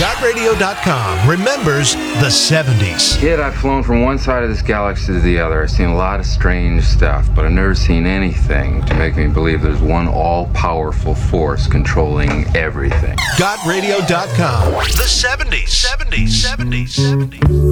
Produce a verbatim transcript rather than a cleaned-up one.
Got Radio dot com remembers the seventies. Kid, I've flown from one side of this galaxy to the other. I've seen a lot of strange stuff, but I've never seen anything to make me believe there's one all-powerful force controlling everything. Got Radio dot com. The seventies. seventies. seventies. seventies.